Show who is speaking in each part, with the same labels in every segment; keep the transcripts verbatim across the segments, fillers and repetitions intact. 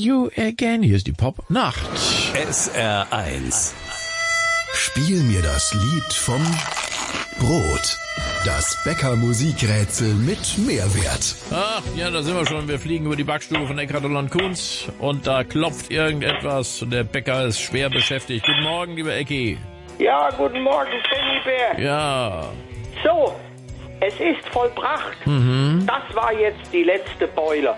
Speaker 1: you again. Hier ist die Pop-Nacht.
Speaker 2: S R eins.
Speaker 3: Spiel mir das Lied vom Brot. Das Bäcker-Musikrätsel mit Mehrwert.
Speaker 1: Ach, ja, da sind wir schon. Wir fliegen über die Backstube von Eckhard und Kunz und da klopft irgendetwas und der Bäcker ist schwer beschäftigt. Guten Morgen, lieber Ecki.
Speaker 4: Ja, guten Morgen, Tennybär.
Speaker 1: Ja.
Speaker 4: So, es ist vollbracht.
Speaker 1: Mhm.
Speaker 4: Das war jetzt die letzte Beule,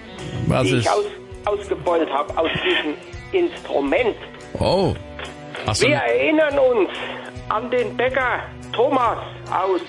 Speaker 1: Was
Speaker 4: die
Speaker 1: ist?
Speaker 4: ich aus, ausgebeult habe aus diesem Instrument.
Speaker 1: Oh. Ach so.
Speaker 4: Wir erinnern uns an den Bäcker Thomas aus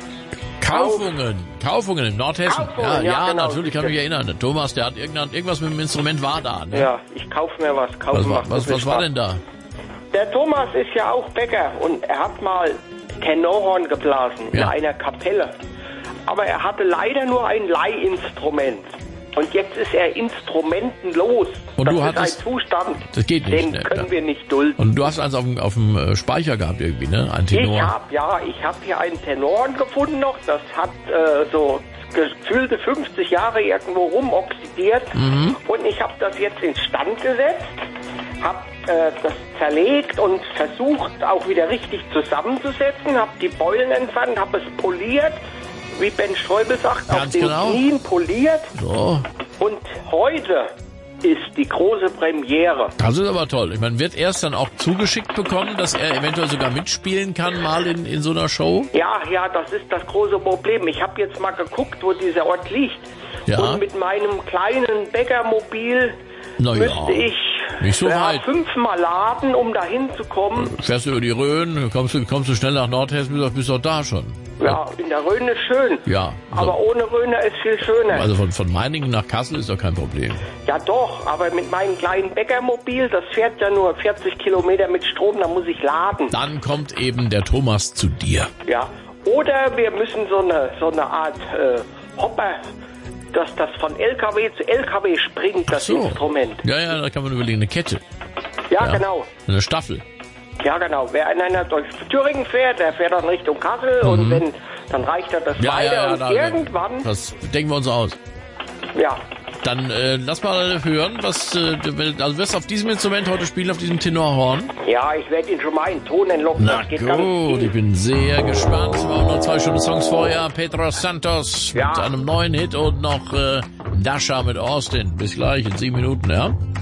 Speaker 1: Kaufungen. Kaufungen in Nordhessen.
Speaker 4: Kaufungen,
Speaker 1: ja,
Speaker 4: ja,
Speaker 1: ja,
Speaker 4: genau.
Speaker 1: natürlich kann ich mich erinnern. Der Thomas, der hat irgendwann, irgendwas mit dem Instrument war da. Ne?
Speaker 4: Ja, ich kaufe mir was. Kaufen
Speaker 1: Was, war-
Speaker 4: macht
Speaker 1: was,
Speaker 4: so viel
Speaker 1: was war
Speaker 4: Spaß.
Speaker 1: denn da?
Speaker 4: Der Thomas ist ja auch Bäcker und er hat mal Tenorhorn geblasen in
Speaker 1: Ja.
Speaker 4: einer Kapelle. Aber er hatte leider nur ein Leihinstrument. Und jetzt ist er instrumentenlos.
Speaker 1: Und
Speaker 4: das
Speaker 1: du
Speaker 4: ist
Speaker 1: hattest-
Speaker 4: ein Zustand,
Speaker 1: Das geht nicht,
Speaker 4: den
Speaker 1: ne?
Speaker 4: können
Speaker 1: Ja.
Speaker 4: wir nicht dulden.
Speaker 1: Und du hast eins auf dem, auf dem äh, Speicher gehabt irgendwie, ne? Ein
Speaker 4: Ich
Speaker 1: Tenor.
Speaker 4: habe ja, ich habe hier einen Tenorhorn gefunden noch. Das hat äh, so gefühlte fünfzig Jahre irgendwo rumoxidiert.
Speaker 1: Mhm.
Speaker 4: Und ich habe das jetzt instand gesetzt, habe äh, das zerlegt und versucht auch wieder richtig zusammenzusetzen, habe die Beulen entfernt, habe es poliert, wie Ben Schäuble sagt, auf
Speaker 1: Ganz
Speaker 4: den
Speaker 1: genau.
Speaker 4: Knien poliert.
Speaker 1: So.
Speaker 4: Und heute ist die große Premiere.
Speaker 1: Das ist aber toll. Ich meine, wird er es dann auch zugeschickt bekommen, dass er eventuell sogar mitspielen kann, mal in, in so einer Show?
Speaker 4: Ja, ja, das ist das große Problem. Ich habe jetzt mal geguckt, wo dieser Ort liegt.
Speaker 1: Ja.
Speaker 4: Und mit meinem kleinen Bäckermobil
Speaker 1: Na ja,
Speaker 4: müsste ich
Speaker 1: nicht so
Speaker 4: ja,
Speaker 1: weit.
Speaker 4: fünfmal laden, um dahin zu kommen.
Speaker 1: Fährst du über die Rhön, kommst du, kommst du schnell nach Nordhessen, bist du bist doch da schon.
Speaker 4: Ja, in der Rhön ist schön.
Speaker 1: Ja.
Speaker 4: Aber ohne Rhöner ist viel schöner.
Speaker 1: Also von, von Meiningen nach Kassel ist doch kein Problem.
Speaker 4: Ja doch, aber mit meinem kleinen Bäckermobil, das fährt ja nur vierzig Kilometer mit Strom, da muss ich laden.
Speaker 1: Dann kommt eben der Thomas zu dir.
Speaker 4: Ja. Oder wir müssen so eine, so eine Art äh, Hopper, dass das von L K W zu L K W springt, das
Speaker 1: So.
Speaker 4: Instrument.
Speaker 1: Ja, ja, da kann man überlegen, eine Kette.
Speaker 4: Ja,
Speaker 1: Ja.
Speaker 4: genau.
Speaker 1: Eine Staffel.
Speaker 4: Ja, genau. Wer in einer durch Thüringen fährt, der fährt dann Richtung Kassel und wenn, dann reicht er das
Speaker 1: Mhm. Ja,
Speaker 4: weiter
Speaker 1: ja, ja,
Speaker 4: und
Speaker 1: da-
Speaker 4: irgendwann,
Speaker 1: Das denken wir uns aus.
Speaker 4: ja.
Speaker 1: Dann äh, lass mal hören, was äh, du will- also wirst du auf diesem Instrument heute spielen, auf diesem Tenorhorn.
Speaker 4: Ja, ich werde ihn schon mal in Ton entlocken.
Speaker 1: Na
Speaker 4: das geht ganz
Speaker 1: gut, ich
Speaker 4: viel.
Speaker 1: bin sehr gespannt. Wir haben noch zwei Stunden Songs vorher. Pedro Santos
Speaker 4: Ja.
Speaker 1: mit einem neuen Hit und noch äh, Dasha mit Austin. Bis gleich in sieben Minuten, ja?